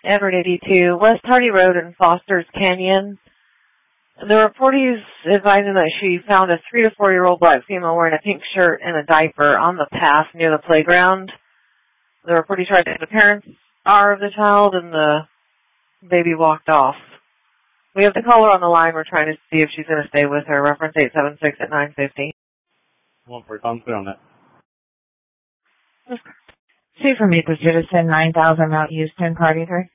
Edward 82, West Hardy Road in Foster's Canyon. The reportees advising that she found a 3 to 4-year-old black female wearing a pink shirt and a diaper on the path near the playground. The reportee tried to get the parents are of the child, and the baby walked off. We have the caller on the line. We're trying to see if she's going to stay with her. Reference 876 at 950. One for Tom, clear on that. Sue from Maple Citizen, 9000 Mount Houston, party 3.